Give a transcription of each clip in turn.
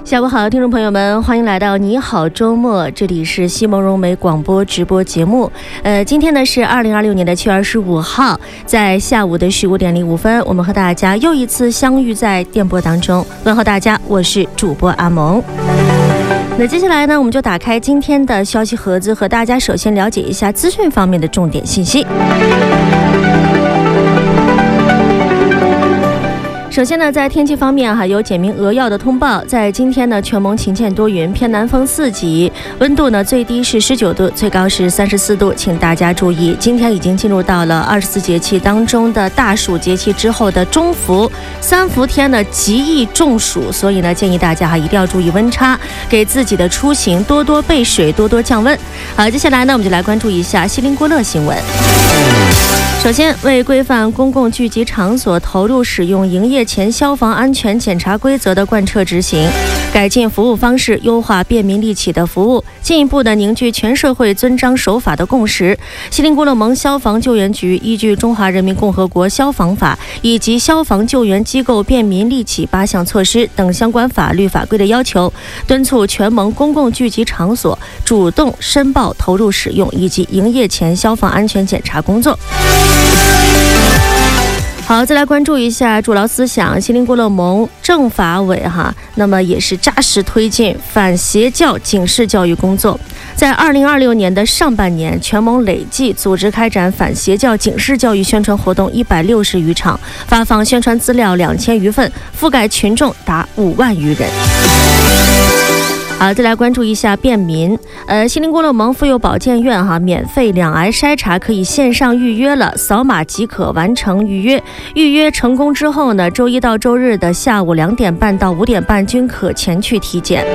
下午好，听众朋友们，欢迎来到你好周末，这里是西蒙融媒广播直播节目。今天呢是2026年的7月25号，在下午的15点05分，我们和大家又一次相遇在电波当中。问候大家，我是主播阿蒙。那接下来呢，我们就打开今天的消息盒子，和大家首先了解一下资讯方面的重点信息。首先呢，在天气方面有简明扼要的通报。在今天呢，全蒙晴间多云，偏南风4级，温度呢最低是19度，最高是34度。请大家注意，今天已经进入到了24节气当中的大暑节气之后的中伏，3伏天呢极易中暑，所以呢建议大家一定要注意温差，给自己的出行多多备水，多多降温。好，接下来呢，我们就来关注一下锡林郭勒新闻。首先，为规范公共聚集场所投入使用营业前消防安全检查规则的贯彻执行，改进服务方式，优化便民利企的服务，进一步的凝聚全社会遵章守法的共识。锡林郭勒盟消防救援局依据《中华人民共和国消防法》以及消防救援机构便民利企8项措施等相关法律法规的要求，敦促全盟公共聚集场所主动申报投入使用以及营业前消防安全检查工作。好，再来关注一下主劳思想，锡林郭勒盟政法委那么也是扎实推进反邪教警示教育工作。在2026年的上半年，全盟累计组织开展反邪教警示教育宣传活动160余场，发放宣传资料2000余份，覆盖群众达5万余人。好，再来关注一下便民。锡林郭勒盟妇幼保健院免费两癌筛查可以线上预约了，扫码即可完成预约。预约成功之后呢，周一到周日的下午2点半到5点半均可前去体检。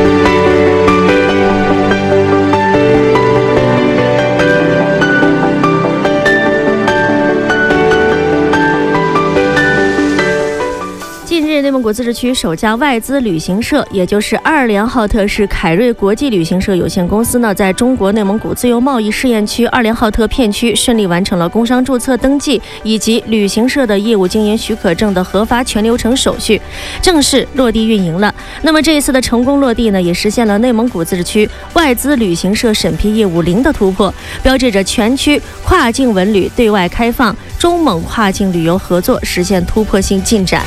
内蒙古自治区首家外资旅行社，也就是2连浩特市凯瑞国际旅行社有限公司呢，在中国内蒙古自由贸易试验区2连浩特片区顺利完成了工商注册登记以及旅行社的业务经营许可证的核发全流程手续，正式落地运营了。那么这一次的成功落地呢，也实现了内蒙古自治区外资旅行社审批业务0的突破，标志着全区跨境文旅对外开放，中蒙跨境旅游合作实现突破性进展。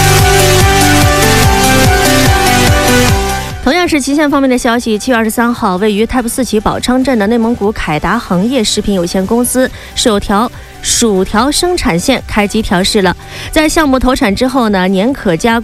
同样是旗县方面的消息，7月23号，位于泰布斯旗宝昌镇的内蒙古凯达恒业食品有限公司首条薯条生产线开机调试了。在项目投产之后呢，年可加